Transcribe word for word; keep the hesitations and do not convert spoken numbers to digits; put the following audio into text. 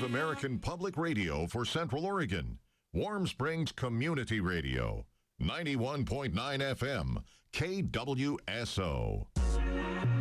American Public Radio for Central Oregon. Warm Springs Community Radio. ninety-one point nine F M. K W S O.